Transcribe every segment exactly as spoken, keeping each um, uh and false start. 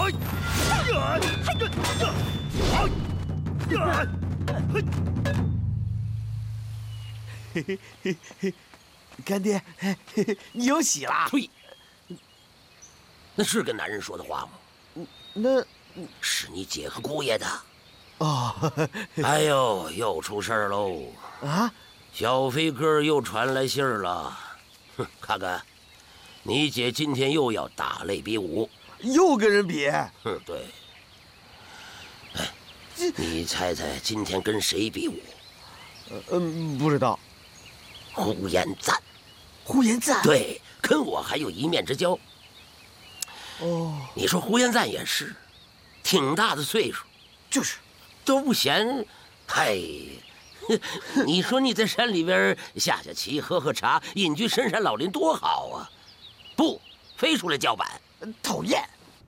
嘿嘿嘿嘿，干爹，嘿嘿，你有喜啦！ 呸！那是跟男人说的话吗？ 那是你姐和姑爷的。 哦， 哎呦，又出事儿喽！ 啊， 小飞哥又传来信儿了。哼，看看，你姐今天又要打擂比武， 又跟人比。 哼，对。哎，你猜猜今天跟谁比武？ 嗯，不知道。 呼延赞。 呼延赞？ 对，跟我还有一面之交。 哦， 你说呼延赞也是，挺大的岁数， 就是都不嫌。嗨，你说你在山里边下下棋、喝喝茶、隐居深山老林多好啊！不，非出来叫板， 讨厌。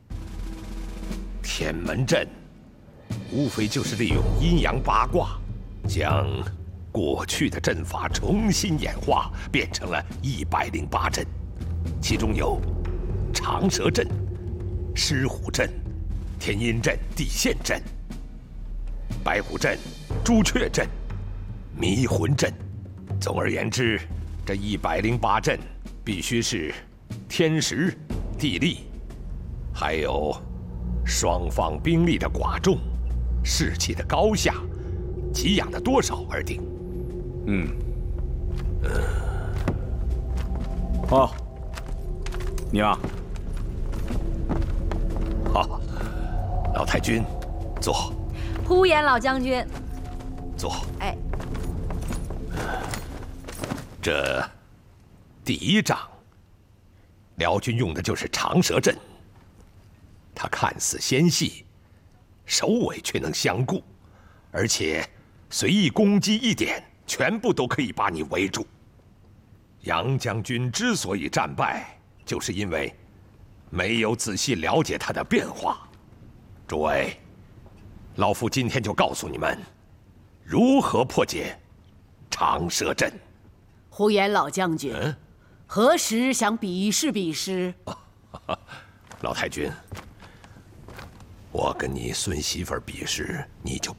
天门阵，无非就是利用阴阳八卦，将过去的阵法重新演化，变成了一百零八阵，其中有长蛇阵、狮虎阵、天阴阵、地陷阵、白虎阵、朱雀阵、迷魂阵。总而言之，这一百零八阵必须是天时、地利，还有双方兵力的寡众、士气的高下、给养的多少而定。 嗯。哦，你啊。 好，老太君，坐。 呼延老将军， 坐。 哎， 这第一仗，辽军用的就是长蛇阵。它看似纤细，首尾却能相顾，而且随意攻击一点，全部都可以把你围住。杨将军之所以战败，就是因为没有仔细了解它的变化。诸位，老夫今天就告诉你们，如何破解长蛇阵。 呼延老将军， 嗯， 何时想比试比试？ 老太君，我跟你孙媳妇儿比试，你就